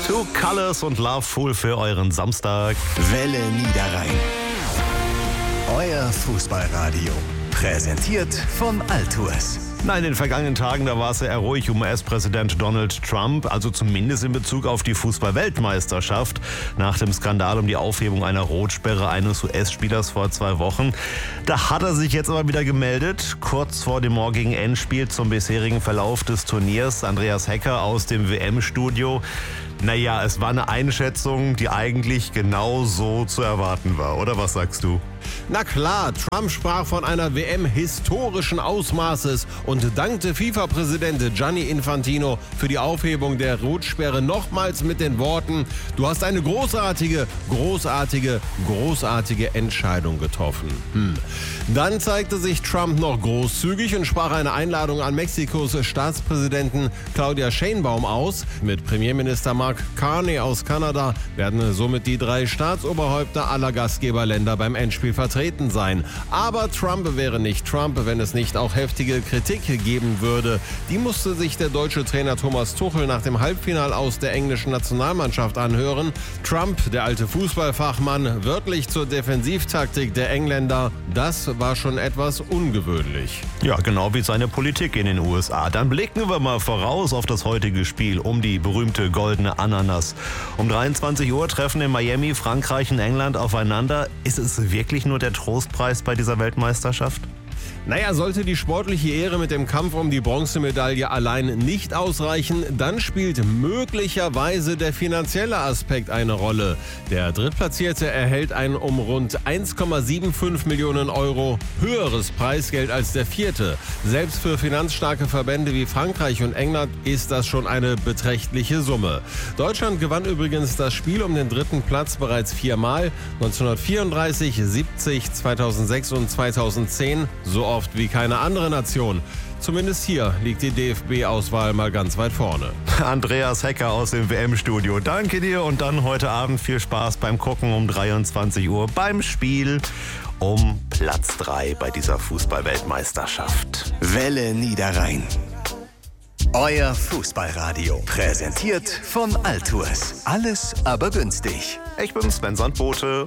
Two Colors und Loveful für euren Samstag. Welle Niederrhein. Euer Fußballradio. Präsentiert von Altours. In den vergangenen Tagen, da war es eher ruhig um US-Präsident Donald Trump, also zumindest in Bezug auf die Fußball-Weltmeisterschaft. Nach dem Skandal um die Aufhebung einer Rotsperre eines US-Spielers vor 2 Wochen. Da hat er sich jetzt aber wieder gemeldet, kurz vor dem morgigen Endspiel zum bisherigen Verlauf des Turniers. Andreas Hecker aus dem WM-Studio. Es war eine Einschätzung, die eigentlich genau so zu erwarten war, oder was sagst du? Na klar, Trump sprach von einer WM historischen Ausmaßes und dankte FIFA-Präsident Gianni Infantino für die Aufhebung der Rotsperre nochmals mit den Worten: Du hast eine großartige Entscheidung getroffen. Dann zeigte sich Trump noch großzügig und sprach eine Einladung an Mexikos Staatspräsidenten Claudia Sheinbaum aus. Mit Premierminister Mark Carney aus Kanada werden somit die 3 Staatsoberhäupter aller Gastgeberländer beim Endspiel vertreten sein. Aber Trump wäre nicht Trump, wenn es nicht auch heftige Kritik geben würde. Die musste sich der deutsche Trainer Thomas Tuchel nach dem Halbfinale aus der englischen Nationalmannschaft anhören. Trump, der alte Fußballfachmann, wörtlich zur Defensivtaktik der Engländer. Das war schon etwas ungewöhnlich. Ja, genau wie seine Politik in den USA. Dann blicken wir mal voraus auf das heutige Spiel um die berühmte goldene Ananas. Um 23 Uhr treffen in Miami Frankreich und England aufeinander. Ist es wirklich nur der Trostpreis bei dieser Weltmeisterschaft? Sollte die sportliche Ehre mit dem Kampf um die Bronzemedaille allein nicht ausreichen, dann spielt möglicherweise der finanzielle Aspekt eine Rolle. Der Drittplatzierte erhält ein um rund 1,75 Millionen Euro höheres Preisgeld als der Vierte. Selbst für finanzstarke Verbände wie Frankreich und England ist das schon eine beträchtliche Summe. Deutschland gewann übrigens das Spiel um den 3. Platz bereits 4-mal, 1934, 70, 2006 und 2010, so oft wie keine andere Nation. Zumindest hier liegt die DFB-Auswahl mal ganz weit vorne. Andreas Hecker aus dem WM-Studio. Danke dir und dann heute Abend viel Spaß beim Gucken um 23 Uhr beim Spiel um Platz 3 bei dieser Fußball-Weltmeisterschaft. Welle Niederrhein. Euer Fußballradio. Präsentiert von Altours. Alles aber günstig. Ich bin Sven Sandbote.